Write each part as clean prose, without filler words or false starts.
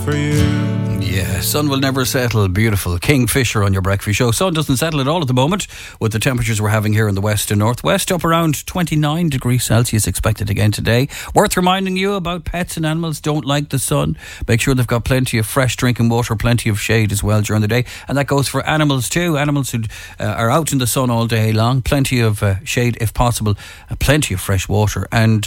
for you. Yeah, sun will never settle. Beautiful. Kingfisher on your breakfast show. Sun doesn't settle at all at the moment with the temperatures we're having here in the west and northwest. Up around 29 degrees Celsius expected again today. Worth reminding you about pets and animals don't like the sun. Make sure they've got plenty of fresh drinking water, plenty of shade as well during the day. And that goes for animals too. Animals who are out in the sun all day long. Plenty of shade if possible. Plenty of fresh water. And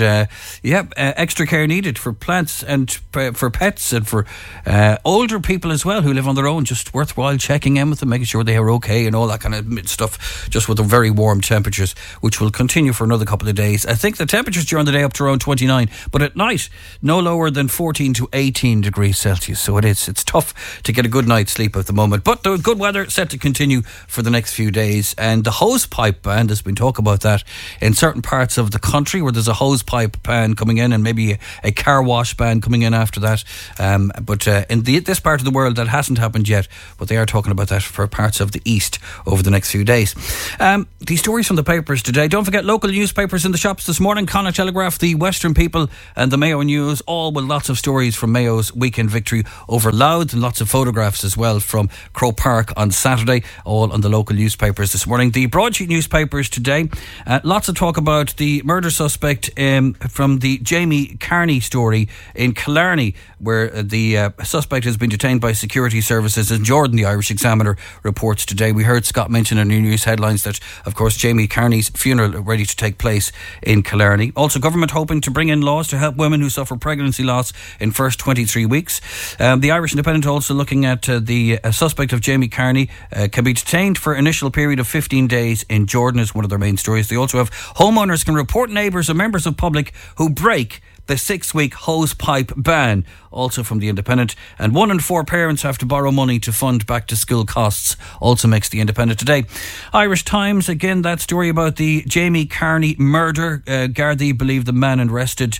extra care needed for plants and for pets and for older people as well who live on their own. Just worthwhile checking in with them, making sure they are okay and all that kind of stuff, just with the very warm temperatures which will continue for another couple of days. I think the temperatures during the day up to around 29, but at night no lower than 14 to 18 degrees Celsius. So it's tough to get a good night's sleep at the moment, but the good weather set to continue for the next few days. And the hose pipe ban, there's been talk about that in certain parts of the country where there's a hose pipe ban coming in and maybe a car wash ban coming in after that, but in this part of the world that hasn't happened yet, but they are talking about that for parts of the east over the next few days. These stories from the papers today. Don't forget local newspapers in the shops this morning. Connacht Telegraph, the Western People and the Mayo News, all with lots of stories from Mayo's weekend victory over Louth and lots of photographs as well from Croke Park on Saturday, all on the local newspapers this morning. The broadsheet newspapers today, lots of talk about the murder suspect from the Jamie Carney story in Killarney, where the suspect has been detained by security services in Jordan, the Irish Examiner reports today. We heard Scott mention in the news headlines that, of course, Jamie Carney's funeral ready to take place in Killarney. Also, government hoping to bring in laws to help women who suffer pregnancy loss in first 23 weeks. The Irish Independent also looking at the suspect of Jamie Carney can be detained for initial period of 15 days in Jordan is one of their main stories. They also have homeowners can report neighbours and members of public who break the 6-week hose pipe ban, also from the Independent. And 1 in 4 parents have to borrow money to fund back to school costs, also makes the Independent today. Irish Times, again, that story about the Jamie Carney murder. Gardaí believe the man arrested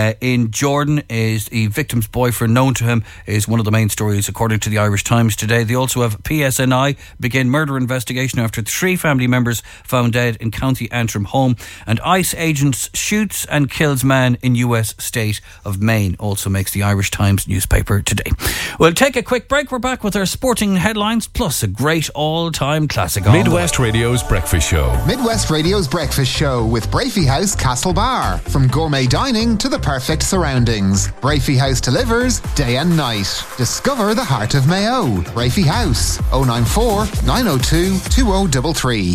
in Jordan is the victim's boyfriend. Known to him is one of the main stories, according to the Irish Times today. They also have PSNI begin murder investigation after 3 family members found dead in County Antrim home. And ICE agents shoots and kills man in US state of Maine, also makes the Irish Times newspaper today. We'll take a quick break. We're back with our sporting headlines plus a great all-time classic. Midwest Radio's Breakfast Show. Midwest Radio's Breakfast Show with Brafey House Castlebar. From gourmet dining to the perfect surroundings, Brafey House delivers day and night. Discover the heart of Mayo. Brafey House 094 902 2033.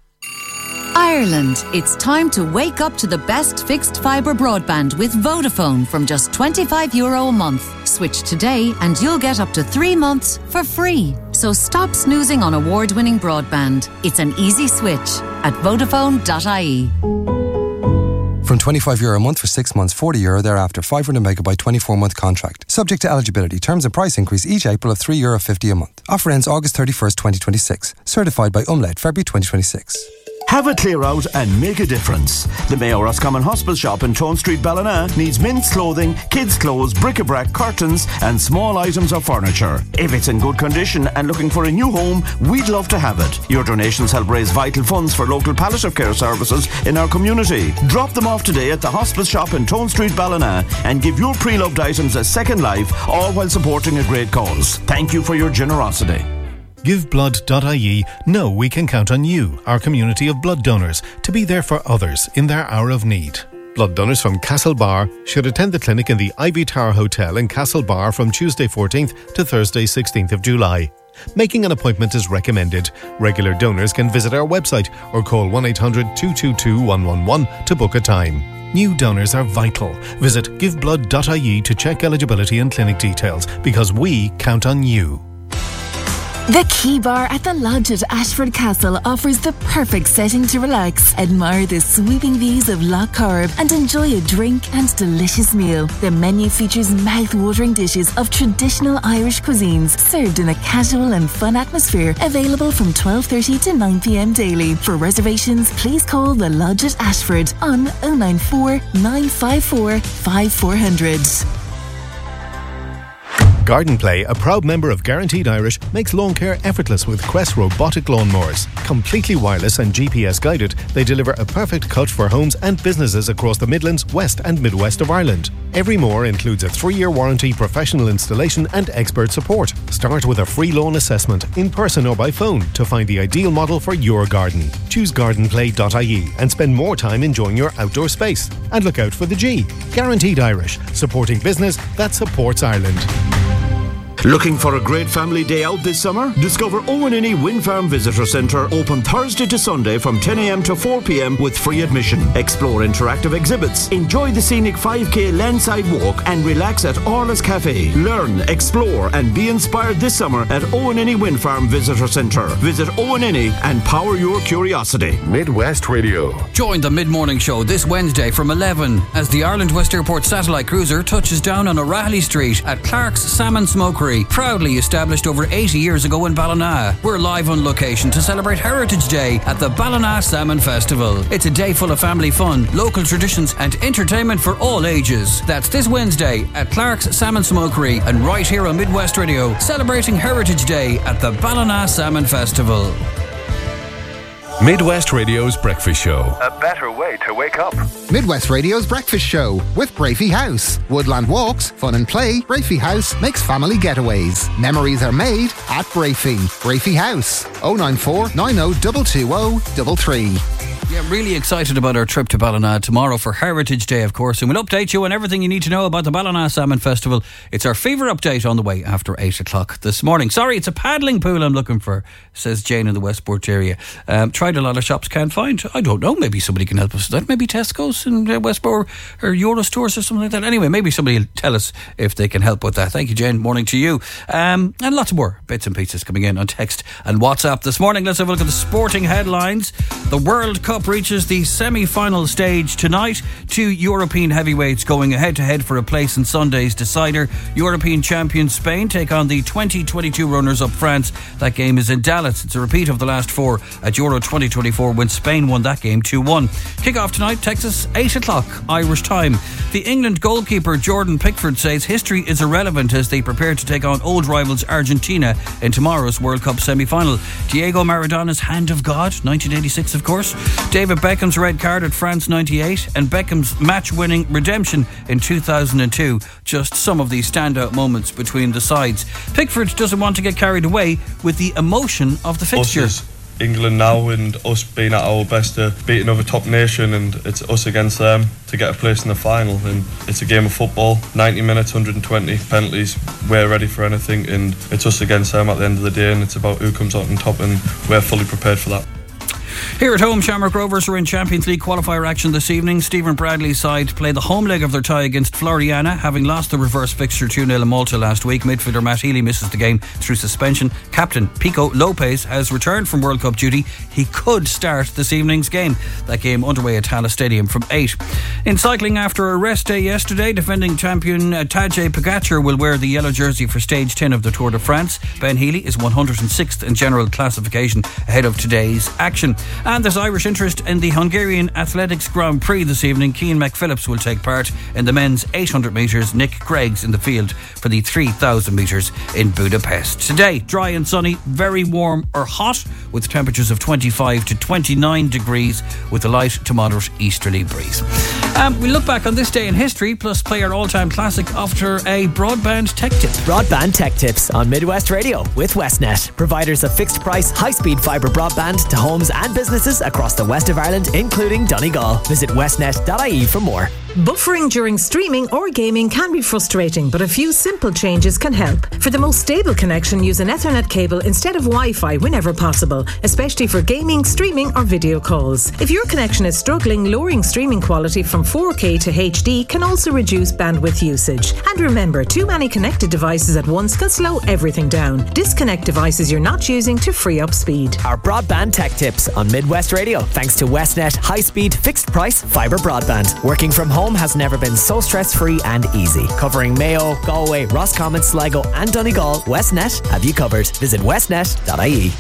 Ireland, it's time to wake up to the best fixed fibre broadband with Vodafone from just €25 a month. Switch today and you'll get up to 3 months for free. So stop snoozing on award-winning broadband. It's an easy switch at Vodafone.ie. From €25 a month for 6 months, €40 thereafter, 500 megabyte 24-month contract. Subject to eligibility. Terms and price increase each April of €3.50 a month. Offer ends August 31st, 2026. Certified by Umlaut, February 2026. Have a clear out and make a difference. The Mayo Roscommon Hospital shop in Tone Street, Ballina needs men's clothing, kids' clothes, bric-a-brac, curtains and small items of furniture. If it's in good condition and looking for a new home, we'd love to have it. Your donations help raise vital funds for local palliative care services in our community. Drop them off today at the hospital shop in Tone Street, Ballina and give your pre-loved items a second life, all while supporting a great cause. Thank you for your generosity. GiveBlood.ie know we can count on you, our community of blood donors, to be there for others in their hour of need. Blood donors from Castlebar should attend the clinic in the Ivy Tower Hotel in Castlebar from Tuesday 14th to Thursday 16th of July. Making an appointment is recommended. Regular donors can visit our website or call 1-800-222-111 to book a time. New donors are vital. Visit GiveBlood.ie to check eligibility and clinic details because we count on you. The Key Bar at the Lodge at Ashford Castle offers the perfect setting to relax, admire the sweeping views of Lough Corrib and enjoy a drink and delicious meal. The menu features mouth-watering dishes of traditional Irish cuisines served in a casual and fun atmosphere, available from 12:30 to 9 p.m. daily. For reservations, please call the Lodge at Ashford on 094 954 5400. Garden Play, a proud member of Guaranteed Irish, makes lawn care effortless with Quest robotic lawnmowers. Completely wireless and GPS guided, they deliver a perfect cut for homes and businesses across the Midlands, West and Midwest of Ireland. Every mower includes a 3-year warranty, professional installation and expert support. Start with a free lawn assessment, in person or by phone, to find the ideal model for your garden. Choose gardenplay.ie and spend more time enjoying your outdoor space. And look out for the G. Guaranteed Irish, supporting business that supports Ireland. Looking for a great family day out this summer? Discover Owenini Wind Farm Visitor Centre, open Thursday to Sunday from 10 a.m. to 4 p.m. with free admission. Explore interactive exhibits, enjoy the scenic 5k landside walk and relax at Orla's Cafe. Learn, explore and be inspired this summer at Owenini Wind Farm Visitor Centre. Visit Owenini and power your curiosity. Midwest Radio. Join the mid-morning show this Wednesday from 11 as the Ireland West Airport satellite cruiser touches down on O'Reilly Street at Clark's Salmon Smokery, proudly established over 80 years ago in Ballina. We're live on location to celebrate Heritage Day at the Ballina Salmon Festival. It's a day full of family fun, local traditions and entertainment for all ages. That's this Wednesday at Clark's Salmon Smokery and right here on Midwest Radio, celebrating Heritage Day at the Ballina Salmon Festival. Midwest Radio's Breakfast Show. A better way to wake up. Midwest Radio's Breakfast Show with Brafey House. Woodland walks, fun and play. Brafey House makes family getaways. Memories are made at Brafey. Brafey House. 094 90 220 33. Yeah, really excited about our trip to Ballina tomorrow for Heritage Day, of course, and we'll update you on everything you need to know about the Ballina Salmon Festival. It's our fever update on the way after 8 o'clock this morning. Sorry, it's a paddling pool I'm looking for, says Jane in the Westport area. Tried a lot of shops, can't find. I don't know, maybe somebody can help us with that. Maybe Tesco's in Westport or Eurostores or something like that. Anyway, maybe somebody will tell us if they can help with that. Thank you, Jane. Morning to you. And lots more bits and pieces coming in on text and WhatsApp this morning. Let's have a look at the sporting headlines. The World Cup reaches the semi-final stage tonight. 2 European heavyweights going head-to-head for a place in Sunday's decider. European champions Spain take on the 2022 runners-up France. That game is in Dallas. It's a repeat of the last 4 at Euro 2024 when Spain won that game 2-1. Kick-off tonight, Texas, 8 o'clock Irish time. The England goalkeeper Jordan Pickford says history is irrelevant as they prepare to take on old rivals Argentina in tomorrow's World Cup semi-final. Diego Maradona's hand of God, 1986 of course. David Beckham's red card at France 98 and Beckham's match-winning redemption in 2002. Just some of the standout moments between the sides. Pickford doesn't want to get carried away with the emotion of the fixture. England now and us being at our best to beat another top nation, and it's us against them to get a place in the final. And it's a game of football, 90 minutes, 120 penalties. We're ready for anything, and it's us against them at the end of the day, and it's about who comes out on top, and we're fully prepared for that. Here at home, Shamrock Rovers are in Champions League qualifier action this evening. Stephen Bradley's side play the home leg of their tie against Floriana, having lost the reverse fixture 2-0 in Malta last week. Midfielder Matt Healy misses the game through suspension. Captain Pico Lopez has returned from World Cup duty. He could start this evening's game. That game underway at Tallaght Stadium from 8. In cycling, after a rest day yesterday, defending champion Tadej Pogacar will wear the yellow jersey for stage 10 of the Tour de France. Ben Healy is 106th in general classification ahead of today's action. And there's Irish interest in the Hungarian Athletics Grand Prix this evening. Cian McPhillips will take part in the men's 800 metres. Nick Gregg's in the field for the 3,000 metres in Budapest. Today, dry and sunny, very warm or hot, with temperatures of 25 to 29 degrees with a light to moderate easterly breeze. We look back on this day in history, plus play our all-time classic after a broadband tech tip. Broadband tech tips on Midwest Radio with Westnet, providers of fixed-price, high-speed fibre broadband to homes and businesses across the west of Ireland, including Donegal. Visit westnet.ie for more. Buffering during streaming or gaming can be frustrating, but a few simple changes can help. For the most stable connection, use an Ethernet cable instead of Wi-Fi whenever possible, especially for gaming, streaming or video calls. If your connection is struggling, lowering streaming quality from 4K to HD can also reduce bandwidth usage. And remember, too many connected devices at once can slow everything down. Disconnect devices you're not using to free up speed. Our broadband tech tips on Midwest Radio, thanks to Westnet high-speed, fixed-price fibre broadband. Working from home has never been so stress-free and easy. Covering Mayo, Galway, Roscommon, Sligo and Donegal, Westnet have you covered. Visit westnet.ie.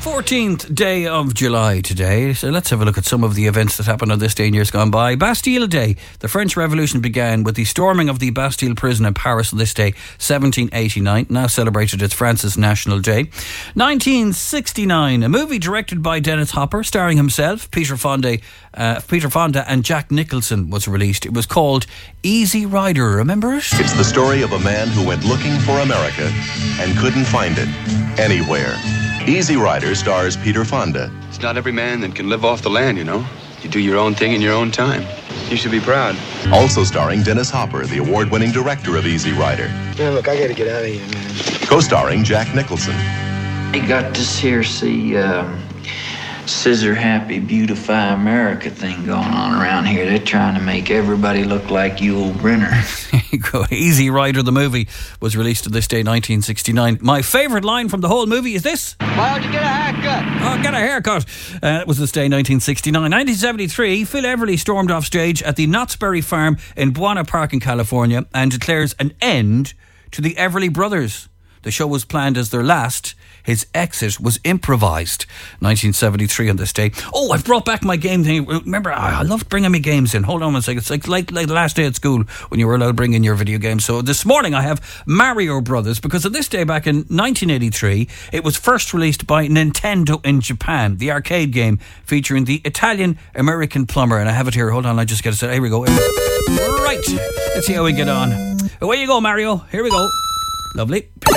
14th day of July today, so let's have a look at some of the events that happened on this day in years gone by. Bastille Day. The French Revolution began with the storming of the Bastille prison in Paris on this day, 1789, now celebrated as France's National Day. 1969, a movie directed by Dennis Hopper, starring himself, Peter Fonda and Jack Nicholson was released. It was called Easy Rider, remember it? It's the story of a man who went looking for America and couldn't find it anywhere. Easy Rider stars Peter Fonda. It's not every man that can live off the land, you know. You do your own thing in your own time. You should be proud. Also starring Dennis Hopper, the award-winning director of Easy Rider. Man, look, I gotta get out of here, man. Co-starring Jack Nicholson. They got this here, see, Scissor Happy Beautify America thing going on around here. They're trying to make everybody look like Yul Brynner. Easy Rider, the movie, was released on this day, 1969. My favourite line from the whole movie is this. Why don't you get a haircut? Oh, get a haircut. It was this day, 1969. 1973, Phil Everly stormed off stage at the Knott's Berry Farm in Buena Park in California and declares an end to the Everly Brothers. The show was planned as their last. His exit was improvised. 1973 on this day. Oh, I've brought back my game thing. Remember, I loved bringing my games in. Hold on one second. It's like the last day at school when you were allowed to bring in your video games. So this morning I have Mario Brothers, because on this day back in 1983, it was first released by Nintendo in Japan. The arcade game featuring the Italian-American plumber. And I have it here. Hold on, I just get it set. Here we go. Right. Let's see how we get on. Away you go, Mario. Here we go. Lovely.